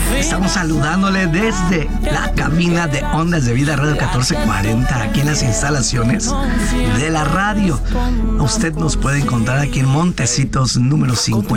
Estamos saludándole desde la cabina de Ondas de Vida Radio 1440, aquí en las instalaciones de la radio. Usted nos puede encontrar aquí en Montecitos número 50.